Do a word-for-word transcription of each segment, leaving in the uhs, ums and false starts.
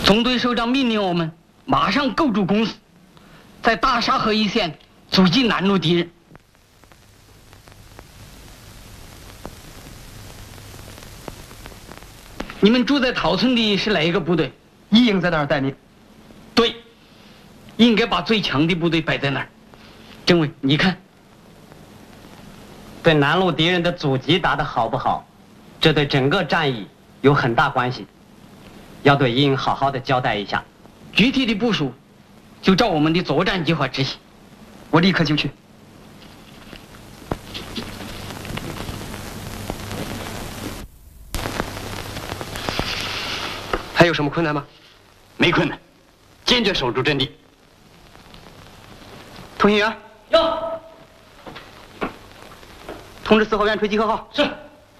中队首长命令我们马上构筑工事，在大沙河一线阻击南路敌人。你们住在桃村的是哪一个部队？ 一营在那儿待命。 对，应该把最强的部队摆在那儿。政委，你看， 对南路敌人的阻击打得好不好，这对整个战役有很大关系，要对一营好好的交代一下。 具体的部署就照我们的作战计划执行。 我立刻就去。还有什么困难吗？ 没困难，坚决守住阵地。 通信员， 要通知四号院吹集合号。 是。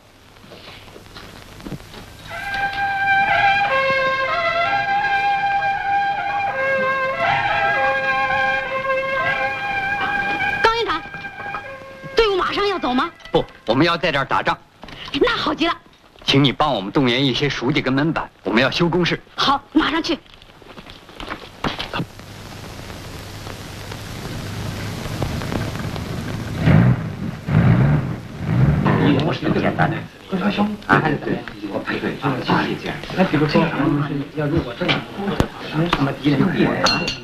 高营长，队伍马上要走吗？ 不，我们要在这儿打仗。 那好极了。 请你帮我们动员一些书记跟门板，我们要修工事。 好，马上去。 不是简单的，啊，对，我配对啊，这样。那比如说，要如果这样，没什么敌人地